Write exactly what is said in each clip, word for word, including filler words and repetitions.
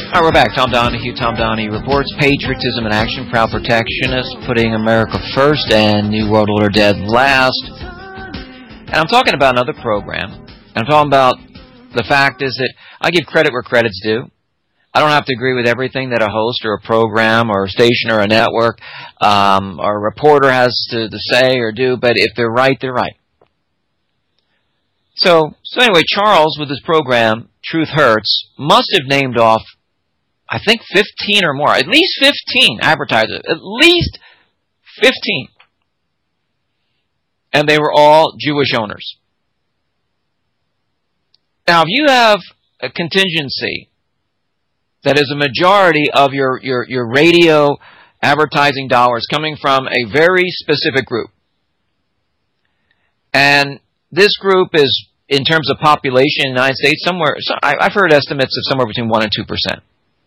All right, we're back. Tom Donahue. Tom Donahue reports patriotism in action, proud protectionist, putting America first and New World Order dead last. And I'm talking about another program. And I'm talking about the fact is that I give credit where credit's due. I don't have to agree with everything that a host or a program or a station or a network um, or a reporter has to, to say or do, but if they're right, they're right. So, so anyway, Charles, with his program, Truth Hurts, must have named off, I think, fifteen or more, at least fifteen advertisers, at least fifteen. And they were all Jewish owners. Now, if you have a contingency that is a majority of your, your, your radio advertising dollars coming from a very specific group, and this group is, in terms of population in the United States, somewhere, so I've heard estimates of somewhere between one and two percent.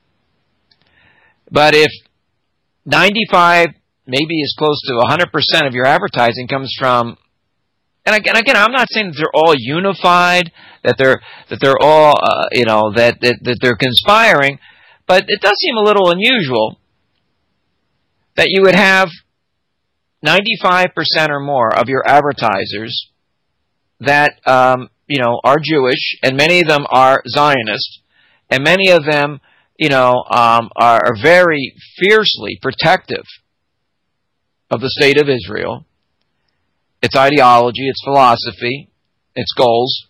But if ninety-five, maybe as close to one hundred percent of your advertising comes from, and again, again, I'm not saying that they're all unified, that they're that they're all, uh, you know, that, that that they're conspiring, but it does seem a little unusual that you would have ninety-five percent or more of your advertisers that, um, you know, are Jewish, and many of them are Zionist, and many of them, you know, um, are, are very fiercely protective of the state of Israel, its ideology, its philosophy, its goals.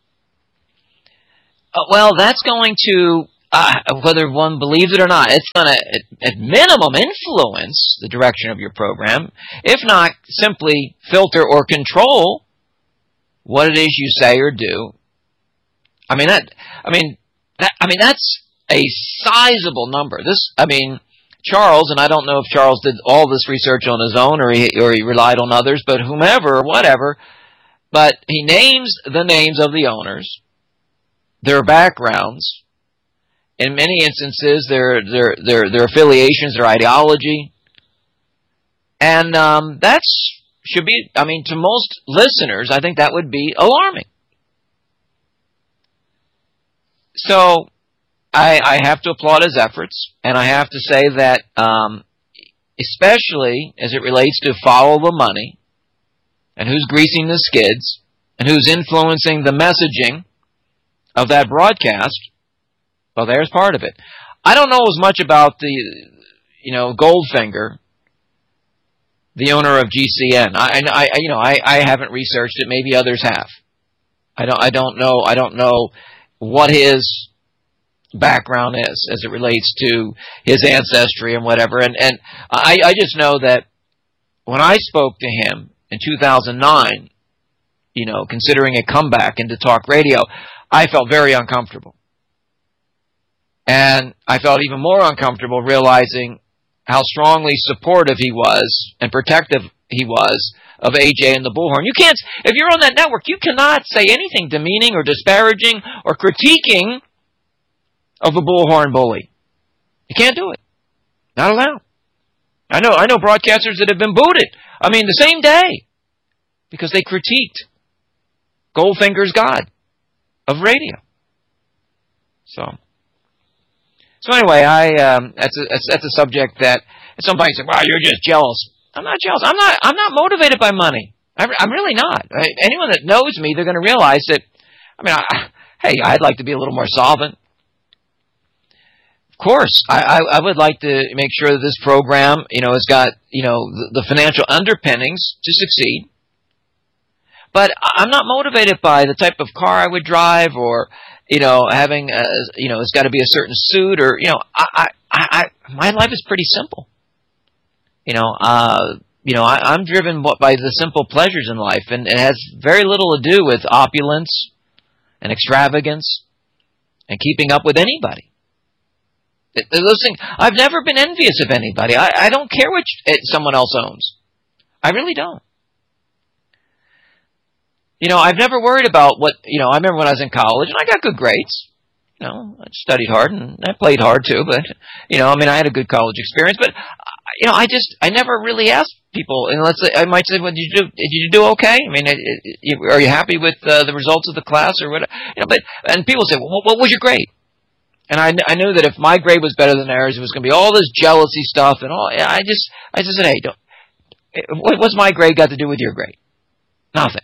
Uh, well, that's going to, uh, whether one believes it or not, it's going to, at minimum, influence the direction of your program, if not simply filter or control what it is you say or do. I mean that. I mean that. I mean that's a sizable number. This. I mean, Charles, and I don't know if Charles did all this research on his own or he or he relied on others, but whomever or whatever. But he names the names of the owners, their backgrounds, in many instances, their their their their affiliations, their ideology, and um, that's. Should be, I mean, to most listeners, I think that would be alarming. So, I, I have to applaud his efforts, and I have to say that, um, especially as it relates to follow the money, and who's greasing the skids, and who's influencing the messaging of that broadcast, well, there's part of it. I don't know as much about the, you know, Goldfinger, the owner of G C N. I, I, you know, I, I haven't researched it. Maybe others have. I don't, I don't know. I don't know what his background is as it relates to his ancestry and whatever. And and I, I just know that when I spoke to him in two thousand nine, you know, considering a comeback into talk radio, I felt very uncomfortable, and I felt even more uncomfortable realizing how strongly supportive he was and protective he was of A J and the Bullhorn. You can't, if you're on that network, you cannot say anything demeaning or disparaging or critiquing of the Bullhorn bully. You can't do it. Not allowed. I know, I know broadcasters that have been booted. I mean, the same day, because they critiqued Goldfinger's God of radio. So. So anyway, I um, that's a that's, that's a subject that somebody said, "Wow, you're just jealous." I'm not jealous. I'm not. I'm not motivated by money. I, I'm really not. I, anyone that knows me, they're going to realize that. I mean, I, hey, I'd like to be a little more solvent. Of course, I, I, I would like to make sure that this program, you know, has got you know the, the financial underpinnings to succeed. But I'm not motivated by the type of car I would drive, or you know, having a, you know, it's got to be a certain suit, or you know, I, I, I, my life is pretty simple. You know, uh, you know, I, I'm driven by the simple pleasures in life, and it has very little to do with opulence and extravagance and keeping up with anybody. It, listen, I've never been envious of anybody. I, I don't care what someone else owns. I really don't. You know, I've never worried about what, you know, I remember when I was in college, and I got good grades. You know, I studied hard, and I played hard, too. But, you know, I mean, I had a good college experience. But, you know, I just, I never really asked people. And let's say, I might say, well, did you do, did you do okay? I mean, are you happy with uh, the results of the class or whatever? You know, but, and people say, well, what was your grade? And I, I knew that if my grade was better than theirs, it was going to be all this jealousy stuff and all. I just, I just said, hey, don't, what's my grade got to do with your grade? Nothing.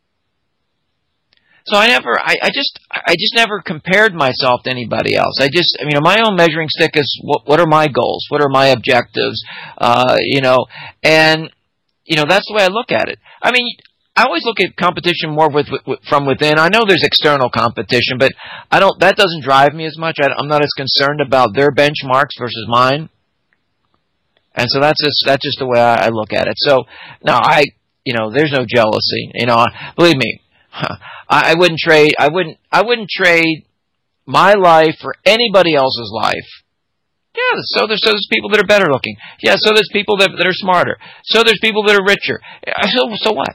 So I never, I, I just, I just never compared myself to anybody else. I just, I mean, my own measuring stick is what, what are my goals? What are my objectives? Uh, you know, and, you know, that's the way I look at it. I mean, I always look at competition more with, with from within. I know there's external competition, but I don't. That doesn't drive me as much. I, I'm not as concerned about their benchmarks versus mine, and so that's just that's just the way I, I look at it. So no, I you know, there's no jealousy. You know, believe me, I, I wouldn't trade. I wouldn't. I wouldn't trade my life for anybody else's life. Yeah, so there's so there's people that are better looking. Yeah, so there's people that that are smarter. So there's people that are richer. So so what?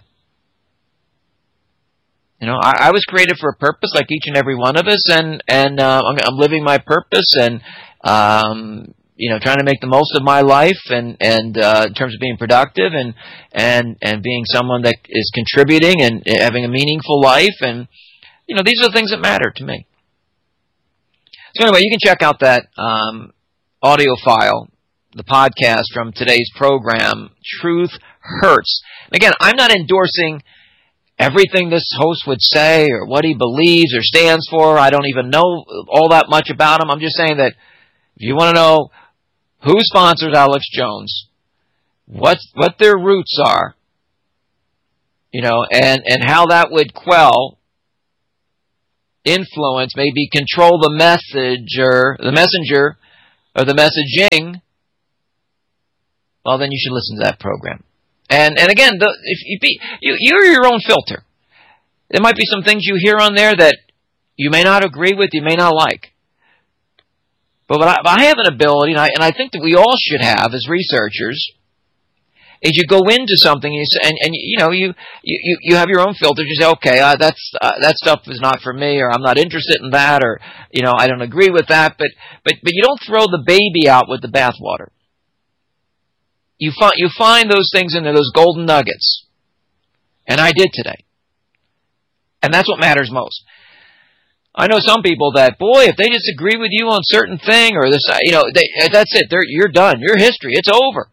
You know, I, I was created for a purpose, like each and every one of us, and and uh, I'm, I'm living my purpose, and um, you know, trying to make the most of my life, and and uh, in terms of being productive, and and and being someone that is contributing and having a meaningful life, and you know, these are the things that matter to me. So anyway, you can check out that um, audio file, the podcast from today's program. Truth Hurts. And again, I'm not endorsing everything this host would say or what he believes or stands for. I don't even know all that much about him. I'm just saying that if you want to know who sponsors Alex Jones, what what their roots are, you know, and, and how that would quell, influence, maybe control the message or the messenger or the messaging, well, then you should listen to that program. And and again, the, if you be you, you're your own filter. There might be some things you hear on there that you may not agree with, you may not like. But what I, but I have an ability, and I, and I think that we all should have as researchers, is you go into something and you, say, and, and you know you, you you have your own filter. You say, okay, uh, that's uh, that stuff is not for me, or I'm not interested in that, or you know I don't agree with that. But but but you don't throw the baby out with the bathwater. You find you find those things in there, those golden nuggets, and I did today, and that's what matters most. I know some people that, boy, if they disagree with you on certain thing or this, you know, they, that's it. They're, you're done. Your history, it's over.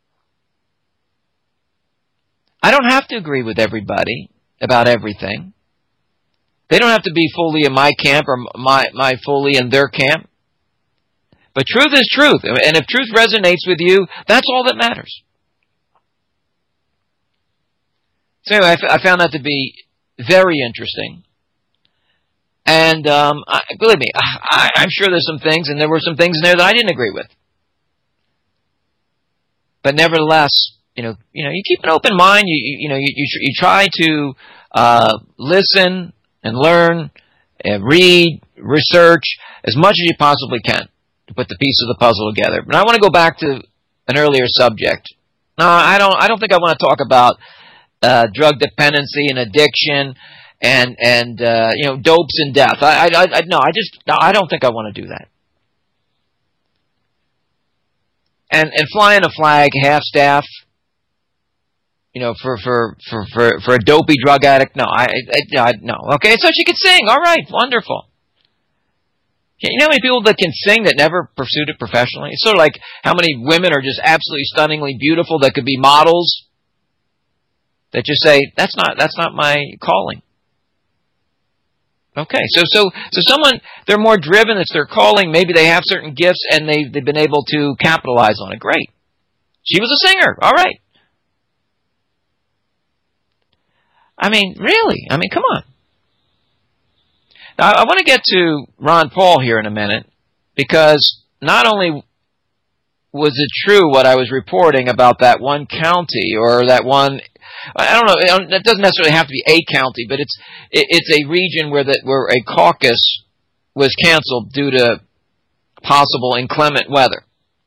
I don't have to agree with everybody about everything. They don't have to be fully in my camp or my my fully in their camp. But truth is truth. And if truth resonates with you, that's all that matters. So anyway, I, f- I found that to be very interesting. And um, I, believe me, I, I'm sure there's some things, and there were some things in there that I didn't agree with. But nevertheless, you know, you know, you keep an open mind. You you, you know, you you, tr- you try to uh, listen and learn, and read, research as much as you possibly can to put the piece of the puzzle together. But I want to go back to an earlier subject. No, I don't. I don't think I want to talk about uh, drug dependency and addiction and and uh, you know, dopes and death. I, I I no. I just no. I don't think I want to do that. And and flying a flag half staff, you know, for for for for, for a dopey drug addict. No, I, I, I no. Okay, so she could sing. All right, wonderful. You know how many people that can sing that never pursued it professionally? It's sort of like how many women are just absolutely stunningly beautiful that could be models that just say, that's not that's not my calling. Okay, so so so someone, they're more driven, it's their calling, maybe they have certain gifts and they they've been able to capitalize on it. Great. She was a singer. All right. I mean, really? I mean, come on. Now, I want to get to Ron Paul here in a minute, because not only was it true what I was reporting about that one county or that one, I don't know, it doesn't necessarily have to be a county, but it's it, it's a region where that where a caucus was canceled due to possible inclement weather.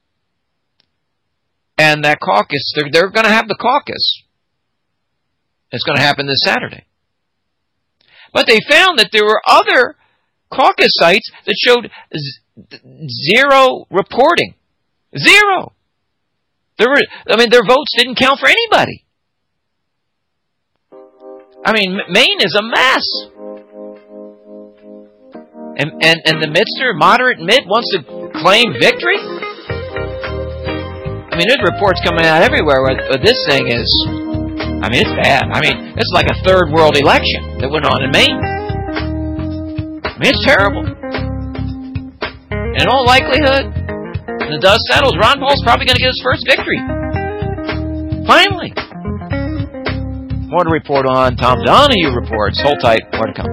And that caucus, they're, they're going to have the caucus. It's going to happen this Saturday. But they found that there were other caucus sites that showed z- zero reporting. Zero. There were, I mean, their votes didn't count for anybody. I mean, Maine is a mess. And, and, and the Midster, moderate mid, wants to claim victory? I mean, there's reports coming out everywhere where, where this thing is, I mean, it's bad. I mean, it's like a third world election that went on in Maine. I mean, it's terrible. And in all likelihood, when the dust settles, Ron Paul's probably going to get his first victory. Finally. More to report on. Tom Donahue reports. Hold tight. More to come.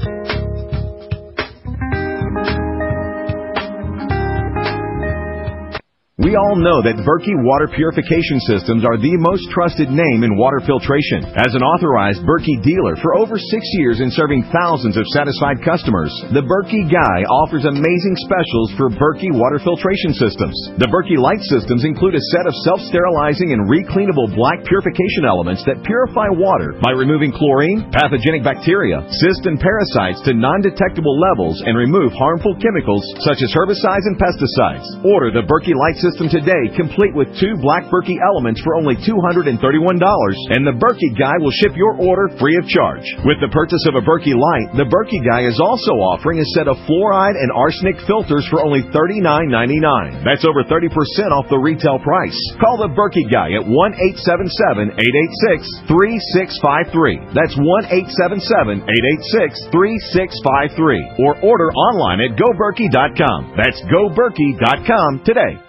We all know that Berkey Water Purification Systems are the most trusted name in water filtration. As an authorized Berkey dealer for over six years and serving thousands of satisfied customers, the Berkey Guy offers amazing specials for Berkey Water Filtration Systems. The Berkey Light Systems include a set of self-sterilizing and recleanable black purification elements that purify water by removing chlorine, pathogenic bacteria, cysts, and parasites to non-detectable levels and remove harmful chemicals such as herbicides and pesticides. Order the Berkey Light System today, complete with two black Berkey elements for only two hundred thirty-one dollars, and the Berkey Guy will ship your order free of charge. With the purchase of a Berkey Light, the Berkey Guy is also offering a set of fluoride and arsenic filters for only thirty-nine ninety-nine. That's over thirty percent off the retail price. Call the Berkey Guy at one eight seven seven, eight eight six, three six five three. That's one eight seven seven, eight eight six, three six five three. Or order online at go berkey dot com. That's go berkey dot com today.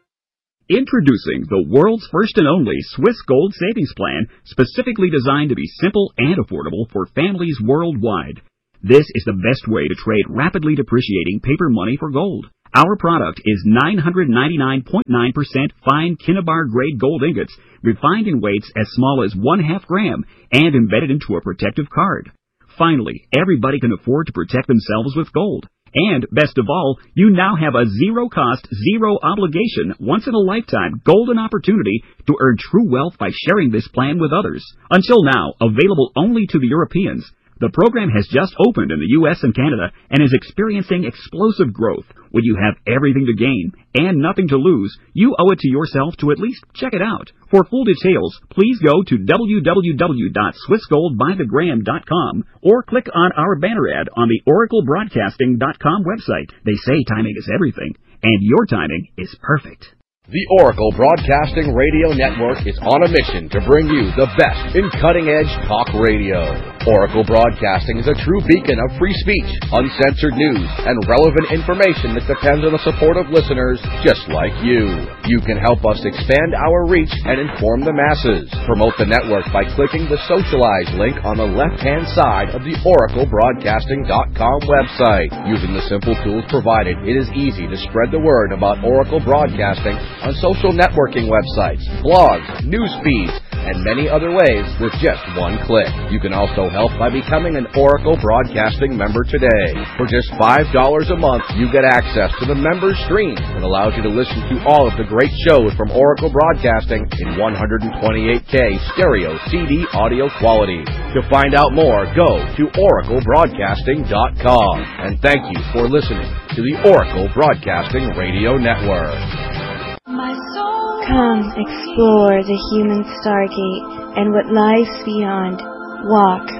Introducing the world's first and only Swiss Gold Savings Plan, specifically designed to be simple and affordable for families worldwide. This is the best way to trade rapidly depreciating paper money for gold. Our product is nine hundred ninety-nine point nine percent fine Kinnabar grade gold ingots, refined in weights as small as one half gram, and embedded into a protective card. Finally, everybody can afford to protect themselves with gold. And, best of all, you now have a zero-cost, zero-obligation, once-in-a-lifetime golden opportunity to earn true wealth by sharing this plan with others. Until now, available only to the Europeans, the program has just opened in the U S and Canada and is experiencing explosive growth. When you have everything to gain and nothing to lose, you owe it to yourself to at least check it out. For full details, please go to w w w dot swiss gold by the gram dot com or click on our banner ad on the oracle broadcasting dot com website. They say timing is everything, and your timing is perfect. The Oracle Broadcasting Radio Network is on a mission to bring you the best in cutting-edge talk radio. Oracle Broadcasting is a true beacon of free speech, uncensored news, and relevant information that depends on the support of listeners just like you. You can help us expand our reach and inform the masses. Promote the network by clicking the Socialize link on the left-hand side of the oracle broadcasting dot com website. Using the simple tools provided, it is easy to spread the word about Oracle Broadcasting on social networking websites, blogs, news feeds, and many other ways with just one click. You can also help by becoming an Oracle Broadcasting member today. For just five dollars a month, you get access to the member stream that allows you to listen to all of the great shows from Oracle Broadcasting in one hundred twenty-eight K stereo C D audio quality. To find out more, go to oracle broadcasting dot com. And thank you for listening to the Oracle Broadcasting Radio Network. Come explore the human stargate and what lies beyond. Walk